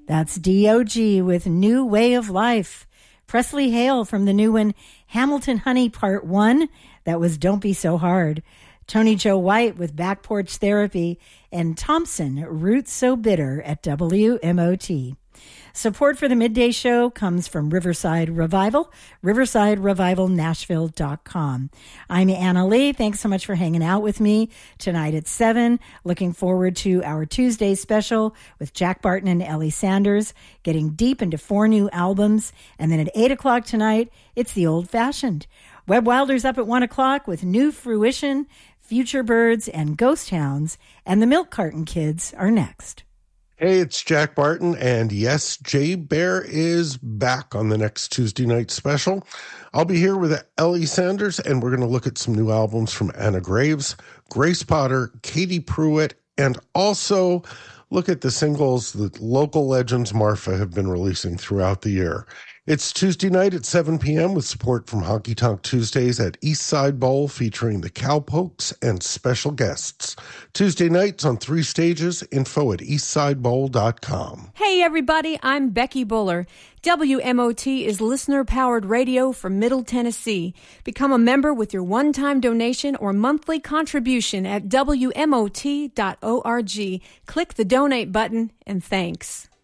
That's D.O.G. with New Way of Life. Presley Hale from the new one, Hamilton Honey Part 1. That was Don't Be So Hard. Tony Joe White with Back Porch Therapy. And Thompson, Roots So Bitter at WMOT. Support for the Midday Show comes from Riverside Revival, riversiderevivalnashville.com. I'm Anna Lee. Thanks so much for hanging out with me tonight at 7. Looking forward to our Tuesday special with Jack Barton and Ellie Sanders, getting deep into 4 new albums. And then at 8 o'clock tonight, it's the old-fashioned. Webb Wilder's up at 1 o'clock with New Fruition, Future Birds, and Ghost Hounds. And the Milk Carton Kids are next. Hey, it's Jack Barton, and yes, Jay Bear is back on the next Tuesday night special. I'll be here with Ellie Sanders, and we're going to look at some new albums from Anna Graves, Grace Potter, Katie Pruitt, and also look at the singles that local legends Marfa have been releasing throughout the year. It's Tuesday night at 7 p.m. with support from Honky Tonk Tuesdays at Eastside Bowl featuring the Cowpokes and special guests. Tuesday nights on 3 stages. Info at eastsidebowl.com. Hey everybody, I'm Becky Buller. WMOT is listener-powered radio from Middle Tennessee. Become a member with your one-time donation or monthly contribution at WMOT.org. Click the donate button and thanks.